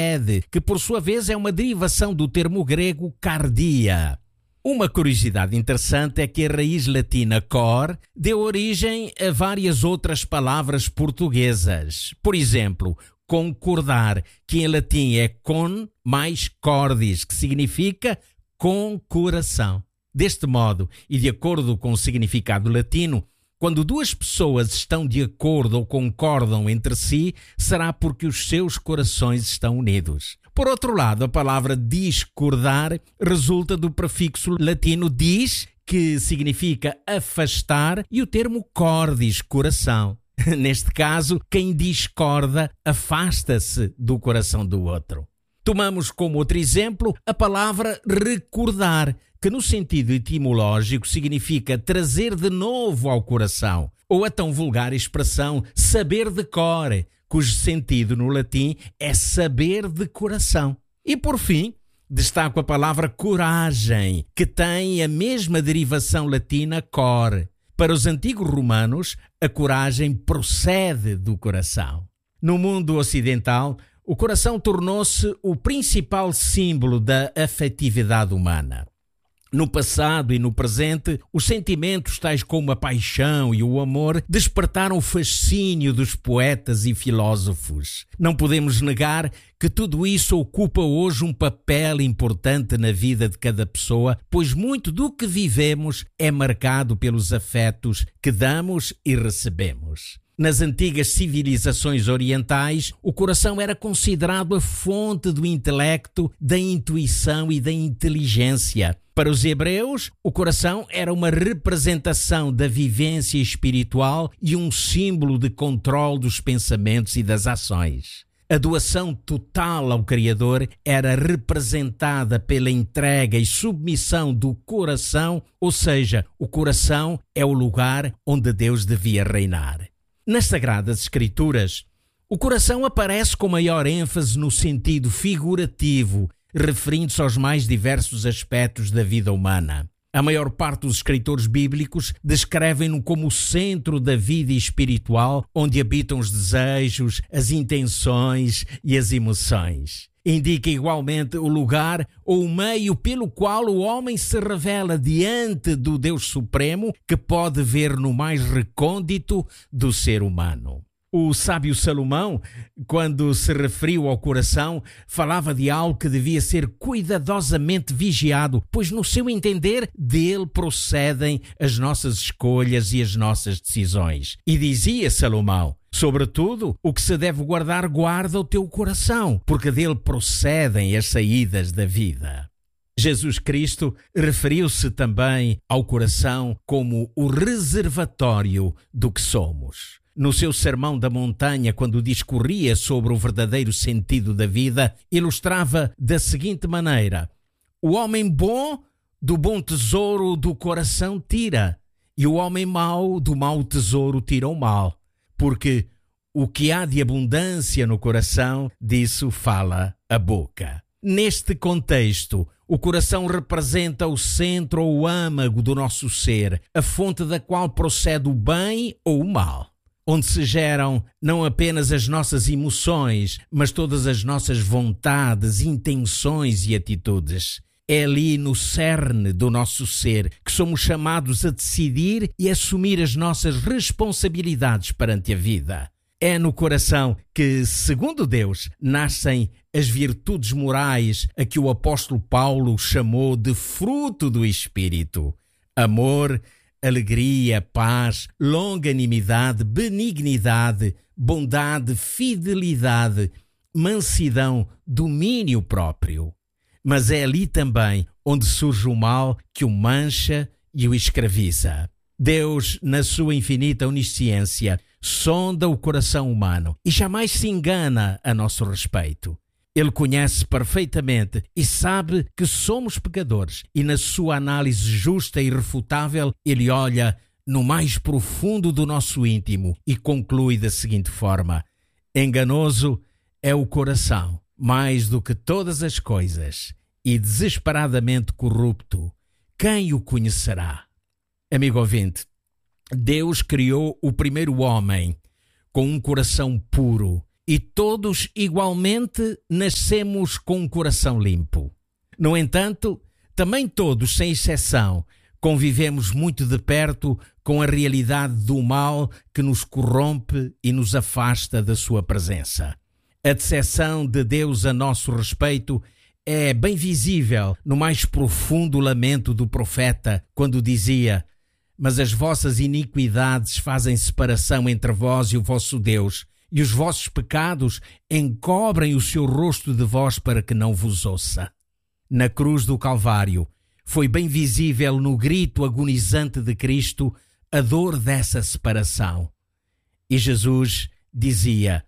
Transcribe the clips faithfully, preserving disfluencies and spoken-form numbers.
que por sua vez é uma derivação do termo grego cardia. Uma curiosidade interessante é que a raiz latina cor deu origem a várias outras palavras portuguesas. Por exemplo, concordar, que em latim é con mais cordis, que significa com coração. Deste modo, e de acordo com o significado latino, quando duas pessoas estão de acordo ou concordam entre si, será porque os seus corações estão unidos. Por outro lado, a palavra discordar resulta do prefixo latino dis, que significa afastar, e o termo cordis, coração. Neste caso, quem discorda afasta-se do coração do outro. Tomamos como outro exemplo a palavra recordar, que no sentido etimológico significa trazer de novo ao coração, ou a tão vulgar expressão saber de cor, cujo sentido no latim é saber de coração. E por fim, destaco a palavra coragem, que tem a mesma derivação latina cor. Para os antigos romanos, a coragem procede do coração. No mundo ocidental, o coração tornou-se o principal símbolo da afetividade humana. No passado e no presente, os sentimentos tais como a paixão e o amor despertaram o fascínio dos poetas e filósofos. Não podemos negar que tudo isso ocupa hoje um papel importante na vida de cada pessoa, pois muito do que vivemos é marcado pelos afetos que damos e recebemos. Nas antigas civilizações orientais, o coração era considerado a fonte do intelecto, da intuição e da inteligência. Para os hebreus, o coração era uma representação da vivência espiritual e um símbolo de controle dos pensamentos e das ações. A doação total ao Criador era representada pela entrega e submissão do coração, ou seja, o coração é o lugar onde Deus devia reinar. Nas Sagradas Escrituras, o coração aparece com maior ênfase no sentido figurativo, referindo-se aos mais diversos aspectos da vida humana. A maior parte dos escritores bíblicos descrevem-no como o centro da vida espiritual, onde habitam os desejos, as intenções e as emoções. Indica igualmente o lugar ou o meio pelo qual o homem se revela diante do Deus Supremo, que pode ver no mais recôndito do ser humano. O sábio Salomão, quando se referiu ao coração, falava de algo que devia ser cuidadosamente vigiado, pois no seu entender dele procedem as nossas escolhas e as nossas decisões. E dizia Salomão: sobretudo, o que se deve guardar, guarda o teu coração, porque dele procedem as saídas da vida. Jesus Cristo referiu-se também ao coração como o reservatório do que somos. No seu Sermão da Montanha, quando discorria sobre o verdadeiro sentido da vida, ilustrava da seguinte maneira: o homem bom do bom tesouro do coração tira, e o homem mau do mau tesouro tira o mal, porque o que há de abundância no coração, disso fala a boca. Neste contexto, o coração representa o centro ou o âmago do nosso ser, a fonte da qual procede o bem ou o mal, onde se geram não apenas as nossas emoções, mas todas as nossas vontades, intenções e atitudes. É ali no cerne do nosso ser que somos chamados a decidir e assumir as nossas responsabilidades perante a vida. É no coração que, segundo Deus, nascem as virtudes morais a que o apóstolo Paulo chamou de fruto do Espírito: amor, alegria, paz, longanimidade, benignidade, bondade, fidelidade, mansidão, domínio próprio. Mas é ali também onde surge o mal que o mancha e o escraviza. Deus, na sua infinita onisciência, sonda o coração humano e jamais se engana a nosso respeito. Ele conhece perfeitamente e sabe que somos pecadores, e na sua análise justa e irrefutável, ele olha no mais profundo do nosso íntimo e conclui da seguinte forma: enganoso é o coração, mais do que todas as coisas, e desesperadamente corrupto. Quem o conhecerá? Amigo ouvinte, Deus criou o primeiro homem com um coração puro e todos igualmente nascemos com um coração limpo. No entanto, também todos, sem exceção, convivemos muito de perto com a realidade do mal que nos corrompe e nos afasta da sua presença. A decepção de Deus a nosso respeito é bem visível no mais profundo lamento do profeta, quando dizia: mas as vossas iniquidades fazem separação entre vós e o vosso Deus, e os vossos pecados encobrem o seu rosto de vós para que não vos ouça. Na cruz do Calvário, foi bem visível no grito agonizante de Cristo a dor dessa separação. E Jesus dizia: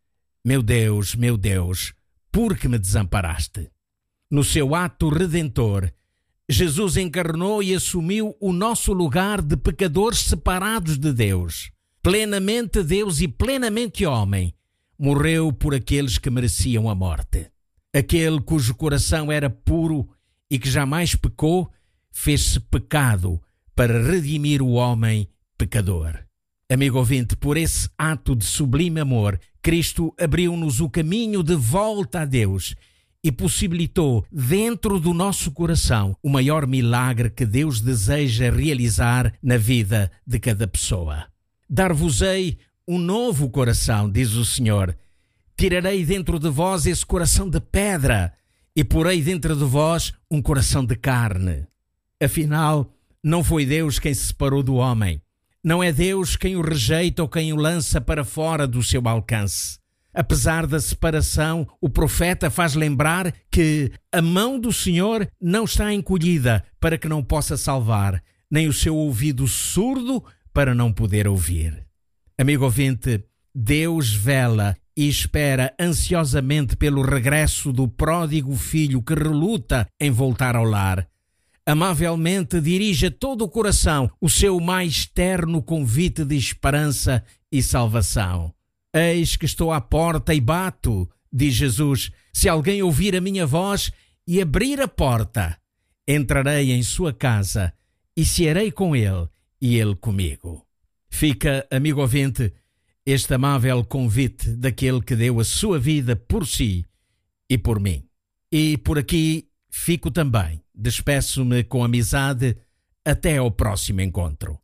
meu Deus, meu Deus, por que me desamparaste? No seu ato redentor, Jesus encarnou e assumiu o nosso lugar de pecadores separados de Deus. Plenamente Deus e plenamente homem, morreu por aqueles que mereciam a morte. Aquele cujo coração era puro e que jamais pecou, fez-se pecado para redimir o homem pecador. Amigo ouvinte, por esse ato de sublime amor, Cristo abriu-nos o caminho de volta a Deus e possibilitou dentro do nosso coração o maior milagre que Deus deseja realizar na vida de cada pessoa. Dar-vos-ei um novo coração, diz o Senhor. Tirarei dentro de vós esse coração de pedra e porei dentro de vós um coração de carne. Afinal, não foi Deus quem se separou do homem. Não é Deus quem o rejeita ou quem o lança para fora do seu alcance. Apesar da separação, o profeta faz lembrar que a mão do Senhor não está encolhida para que não possa salvar, nem o seu ouvido surdo para não poder ouvir. Amigo ouvinte, Deus vela e espera ansiosamente pelo regresso do pródigo filho que reluta em voltar ao lar. Amavelmente dirige a todo o coração o seu mais terno convite de esperança e salvação. Eis que estou à porta e bato, diz Jesus. Se alguém ouvir a minha voz e abrir a porta, entrarei em sua casa e cearei com ele e ele comigo. Fica, amigo ouvinte, este amável convite daquele que deu a sua vida por si e por mim. E por aqui fico também. Despeço-me com amizade. Até ao próximo encontro.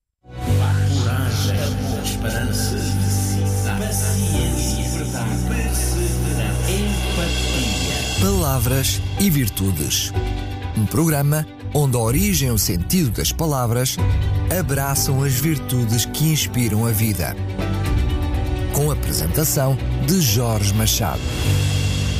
Coragem, esperança, paciência, verdade, perseverança, empatia. Palavras e Virtudes. Um programa onde a origem e o sentido das palavras abraçam as virtudes que inspiram a vida. Com a apresentação de Jorge Machado.